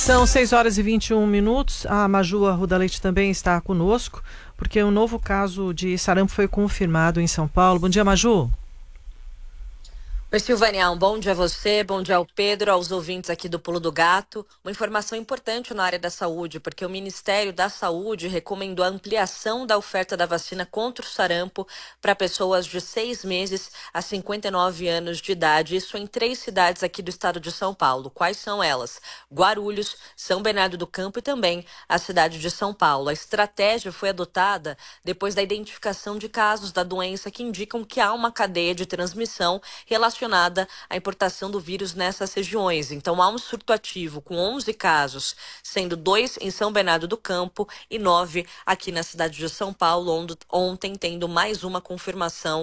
São 6h21. A Maju Arruda Leite também está conosco, porque um novo caso de sarampo foi confirmado em São Paulo. Bom dia, Maju. Oi, Silvânia, um bom dia a você, bom dia ao Pedro, aos ouvintes aqui do Pulo do Gato. Uma informação importante na área da saúde, porque o Ministério da Saúde recomendou a ampliação da oferta da vacina contra o sarampo para pessoas de 6 meses a 59 anos de idade, isso em 3 cidades aqui do estado de São Paulo. Quais são elas? Guarulhos, São Bernardo do Campo e também a cidade de São Paulo. A estratégia foi adotada depois da identificação de casos da doença que indicam que há uma cadeia de transmissão relacionada à importação do vírus nessas regiões. Então, há um surto ativo com 11 casos, sendo 2 em São Bernardo do Campo e 9 aqui na cidade de São Paulo, onde ontem tendo mais uma confirmação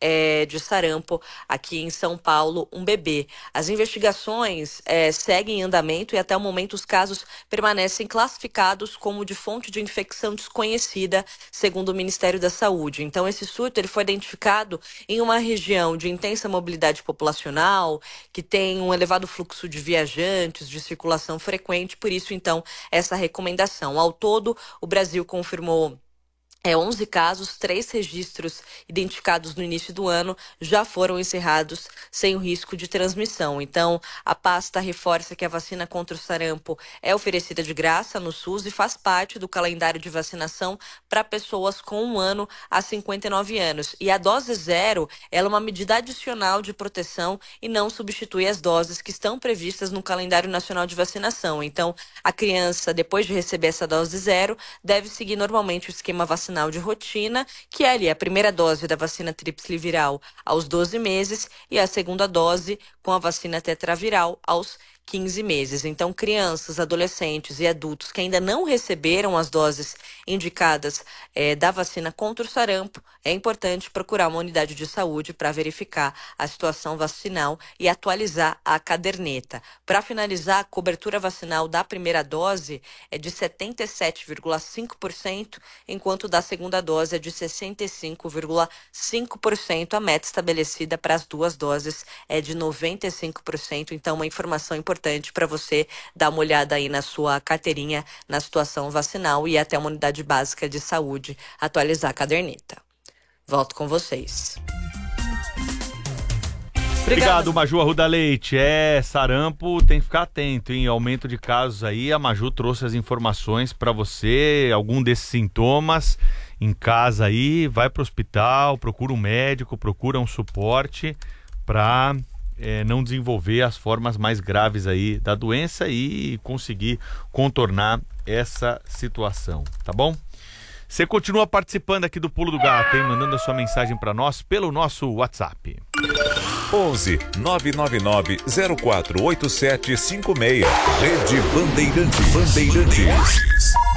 de sarampo aqui em São Paulo, um bebê. As investigações seguem em andamento e até o momento os casos permanecem classificados como de fonte de infecção desconhecida, segundo o Ministério da Saúde. Então, esse surto ele foi identificado em uma região de intensa mobilidade populacional, que tem um elevado fluxo de viajantes, de circulação frequente, por isso, então, essa recomendação. Ao todo, o Brasil confirmou 11 casos, 3 registros identificados no início do ano já foram encerrados sem o risco de transmissão. Então, a pasta reforça que a vacina contra o sarampo é oferecida de graça no SUS e faz parte do calendário de vacinação para pessoas com 1 ano a 59 anos. E a dose 0, ela é uma medida adicional de proteção e não substitui as doses que estão previstas no calendário nacional de vacinação. Então, a criança, depois de receber essa dose 0, deve seguir normalmente o esquema vacinal de rotina, que é ali a primeira dose da vacina tríplice viral aos 12 meses e a segunda dose com a vacina tetraviral aos 15 meses. Então, crianças, adolescentes e adultos que ainda não receberam as doses indicadas da vacina contra o sarampo, é importante procurar uma unidade de saúde para verificar a situação vacinal e atualizar a caderneta. Para finalizar, a cobertura vacinal da primeira dose é de 77,5%, enquanto da segunda dose é de 65,5%. A meta estabelecida para as 2 doses é de 95%. Então, uma informação importante para você dar uma olhada aí na sua carteirinha, na situação vacinal e até uma unidade básica de saúde atualizar a caderneta. Volto com vocês. Obrigado, Maju Arruda Leite. Sarampo, tem que ficar atento, hein? Aumento de casos aí. A Maju trouxe as informações para você, algum desses sintomas em casa aí, vai para o hospital, procura um médico, procura um suporte para não desenvolver as formas mais graves aí da doença e conseguir contornar essa situação, tá bom? Você continua participando aqui do Pulo do Gato, hein? Mandando a sua mensagem para nós pelo nosso WhatsApp. 11 999 048756. Rede Bandeirantes.